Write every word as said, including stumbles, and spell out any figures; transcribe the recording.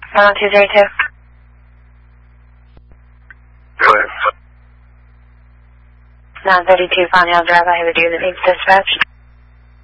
one oh two zero two. Go ahead. nine thirty-two Farnell Drive, I have a deer that needs dispatch.